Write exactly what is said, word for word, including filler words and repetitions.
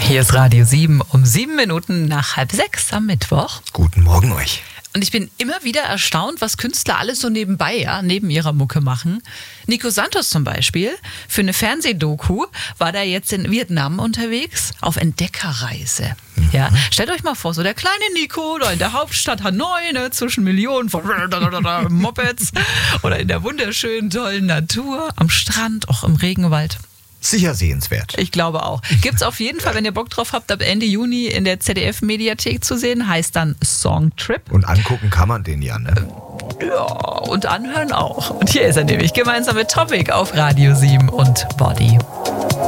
Hier ist Radio sieben um sieben Minuten nach halb sechs am Mittwoch. Guten Morgen euch. Und ich bin immer wieder erstaunt, was Künstler alles so nebenbei, ja, neben ihrer Mucke machen. Nico Santos zum Beispiel, für eine Fernsehdoku war der jetzt in Vietnam unterwegs auf Entdeckerreise. Mhm. Ja, stellt euch mal vor, so der kleine Nico da in der Hauptstadt Hanoi, ne, zwischen Millionen von Mopeds oder in der wunderschönen, tollen Natur, am Strand, auch im Regenwald. Sicher sehenswert. Ich glaube auch. Gibt's auf jeden Fall, wenn ihr Bock drauf habt, ab Ende Juni in der Z D F-Mediathek zu sehen. Heißt dann Songtrip. Und angucken kann man den ja, ne? Ja, und anhören auch. Und hier ist er nämlich gemeinsam mit Topic auf Radio sieben und Body.